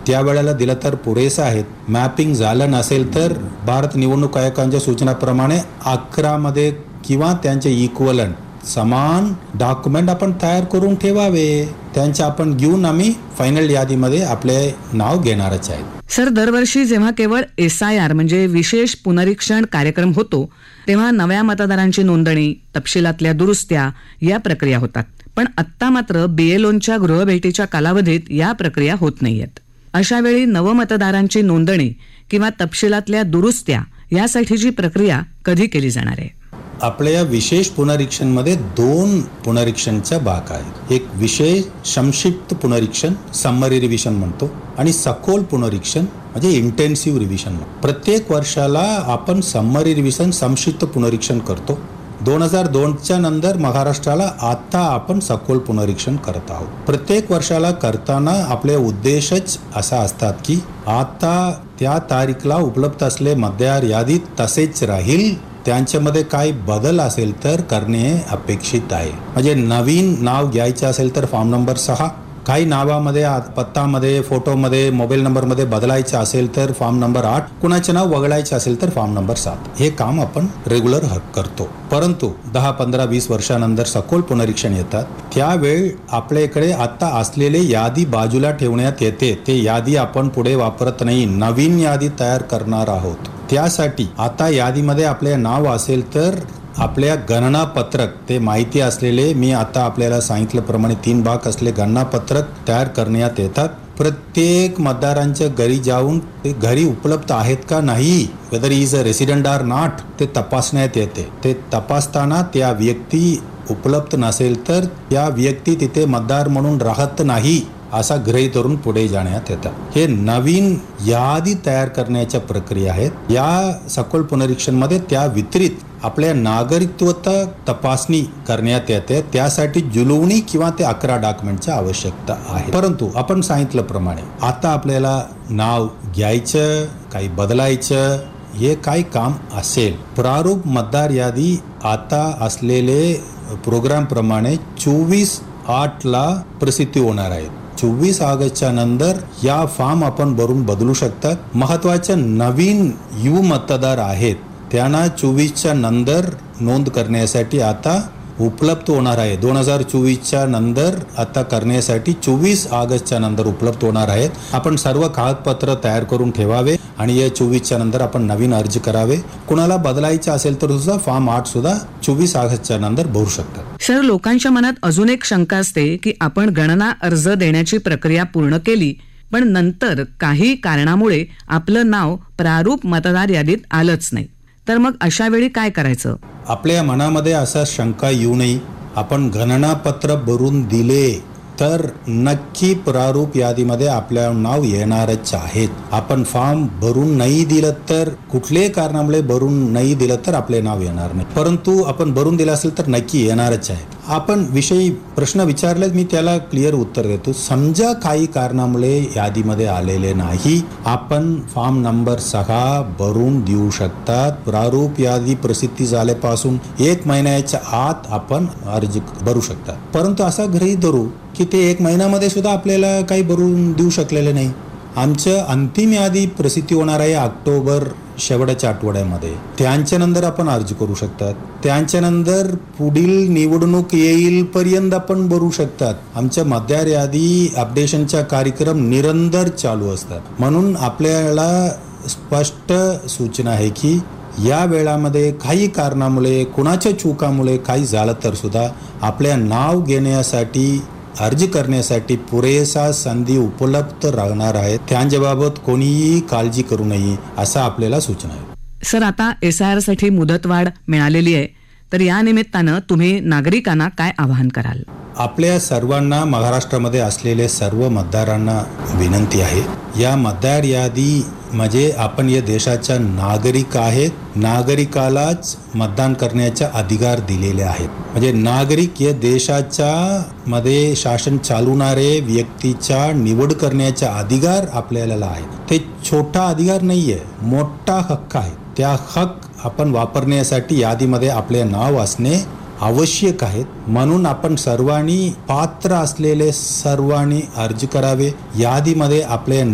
त्यावेळेला दिलं तर पुरेसं आहेत. मॅपिंग झालं नसेल तर भारत निवडणूक आयोगाच्या सूचनाप्रमाणे 11 मध्ये किंवा त्यांचे इक्वलंट समान डॉक्युमेंट आपण तयार करून ठेवावे. त्यांचे आपण घेऊन आम्ही फायनल यादीमध्ये आपले नाव घेणारच आहेत. सर, दरवर्षी जेव्हा केवळ SIR म्हणजे विशेष पुनरीक्षण कार्यक्रम होतो तेव्हा नव्या मतदारांची नोंदणी, तपशिलातल्या दुरुस्त्या या प्रक्रिया होतात. पण आत्ता मात्र BLOंच्या गृहभेटीच्या कालावधीत या प्रक्रिया होत नाहीयेत. अशा वेळी नवमतदारांची नोंदणी किंवा तपशिलातल्या दुरुस्त्या यासाठीची प्रक्रिया कधी केली जाणार आहे? आपल्या या विशेष पुनरीक्षणमध्ये 2 पुनरीक्षणचा भाग आहे. एक विशेष संक्षिप्त पुनरीक्षण, समरी रिव्हिजन म्हणतो, आणि सखोल पुनरीक्षण म्हणजे इंटेन्सिव्ह रिव्हिजन. प्रत्येक वर्षाला आपण समरी रिव्हिजन, संक्षिप्त पुनरीक्षण करतो. 2002च्या नंतर महाराष्ट्राला आता आपण सखोल पुनरीक्षण करत आहोत. प्रत्येक वर्षाला करताना आपले उद्देशच असा असतात की आता त्या तारीखला उपलब्ध असले मतदार यादीत तसेच राहील, त्यांच्यामध्ये काही बदल असेल तर करणे अपेक्षित आहे. म्हणजे नवीन नाव घ्यायचे असेल तर फॉर्म नंबर 6, काही नावामध्ये, पत्तामध्ये, फोटोमध्ये, मोबाईल नंबरमध्ये बदलायचं असेल तर फॉर्म नंबर 8, कुणाचे नाव वगळायचे असेल तर फॉर्म नंबर 7. हे काम आपण रेग्युलर करतो. परंतु 10, 15, 20 वर्षानंतर सखोल पुनरीक्षण येतात. त्यावेळी आपल्याकडे आता असलेले यादी बाजूला ठेवण्यात येते. ते यादी आपण पुढे वापरत नाही, नवीन यादी तयार करणार आहोत. त्यासाठी आता यादीमध्ये आपले नाव असेल तर आपल्या गणनापत्रक, ते माहिती असलेले, मी आता आपल्याला सांगितल्याप्रमाणे 3 भाग असले गणनापत्रक तयार करण्यात येतात. प्रत्येक मतदारांच्या घरी जाऊन ते घरी उपलब्ध आहेत का नाही, weather is a resident R not, ते तपासण्यात येते. ते तपासताना त्या व्यक्ती उपलब्ध नसेल तर त्या व्यक्ती तिथे मतदार म्हणून राहत नाही असा गृहीत धरून पुढे जाण्यात येतं. हे नवीन यादी तयार करण्याच्या प्रक्रिया आहेत. या सखोल पुनरीक्षणमध्ये त्या व्यतिरिक्त आपल्या नागरिकत्व तपासणी करण्यात येते. त्यासाठी जुलवणी किंवा ते 11 डॉक्युमेंटची आवश्यकता आहे. परंतु आपण सांगितल्याप्रमाणे आता आपल्याला नाव घ्यायचं, काही बदलायचं, हे काही काम असेल, प्रारूप मतदार यादी आता असलेले प्रोग्राम प्रमाणे 24/8 प्रसिद्धी होणार आहे. 24 ऑगस्टच्या नंतर या फॉर्म आपण भरून बदलू शकतात. महत्वाचे नवीन युवा मतदार आहेत त्यांना 24च्या नंतर नोंद करण्यासाठी आता उपलब्ध होणार आहे. 2024च्या नंतर आता करण्यासाठी 24 ऑगस्टच्या नंतर उपलब्ध होणार आहेत. आपण सर्व कागदपत्र तयार करून ठेवावे आणि या 24च्या नंतर आपण नवीन अर्ज करावे. कुणाला बदलायचं असेल तर सुद्धा फॉर्म 8 सुद्धा 24 ऑगस्टच्या नंतर भरू शकतात. सर, लोकांच्या मनात अजून एक शंका असते की आपण गणना अर्ज देण्याची प्रक्रिया पूर्ण केली, पण नंतर काही कारणामुळे आपलं नाव प्रारूप मतदार यादीत आलंच नाही, तर मग अशा वेळी काय करायचं? आपल्या मनामध्ये असा शंका येऊ नये. आपण गणनापत्र भरून दिले तर नक्की प्रारूप यादीमध्ये आपल्या नाव येणारच आहेत. आपण फॉर्म भरून नाही दिलं तर, कुठल्याही कारणामुळे भरून नाही दिलं तर आपले नाव येणार नाही. परंतु आपण भरून दिलं असेल तर नक्की येणारच आहे. आपण विषयी प्रश्न विचारले, मी त्याला क्लिअर उत्तर देतो. समजा काही कारणामुळे यादीमध्ये आलेले नाही, आपण फॉर्म नंबर 6 भरून देऊ शकतात. प्रारूप यादी प्रसिद्धी झाल्यापासून 1 महिन्याच्या आत आपण अर्ज भरू शकतात. परंतु असा गृहीत धरू की ते 1 महिन्यामध्ये सुद्धा आपल्याला काही भरून देऊ शकलेले नाही. आमचं अंतिम यादी प्रसिद्धी होणार आहे ऑक्टोबर शेवटच्या आठवड्यामध्ये. त्यांच्यानंतर आपण अर्ज करू शकतात. त्यांच्यानंतर पुढील निवडणूक येईल पर्यंत आपण भरू शकतात. आमच्या मतदार यादी अपडेशनचा कार्यक्रम निरंतर चालू असतात. म्हणून आपल्याला स्पष्ट सूचना आहे की या वेळामध्ये काही कारणामुळे, कुणाच्या चुकामुळे काही झालं तर सुद्धा आपल्या नाव घेण्यासाठी, अर्ज करण्यासाठी पुरेसा संधी उपलब्ध राहणार आहे. त्यांच्याबाबत कोणीही काळजी करू नये असं आपल्याला सूचना आहे. सर, आता SIR साठी मुदतवाढ मिळालेली आहे, तर या निमित्तानं तुम्ही नागरिकांना काय आवाहन कराल? आपल्या सर्वांना, महाराष्ट्रामध्ये असलेले सर्व मतदारांना विनंती आहे, या मतदार यादी म्हणजे आपण या देशाच्या नागरिक आहेत. नागरिकालाच मतदान करण्याचा अधिकार दिलेले आहेत. म्हणजे नागरिक या देशाच्या मध्ये शासन चालवणारे व्यक्तीचा निवड करण्याचा अधिकार आपल्याला आहे. ते छोटा अधिकार नाहीये, मोठा हक्क आहे. त्या हक्क आपण वापरण्यासाठी यादीमध्ये आपले नाव असणे आवश्यक आहेत. म्हणून आपण सर्वांनी, पात्र असलेले सर्वांनी अर्ज करावे. यादीमध्ये आपले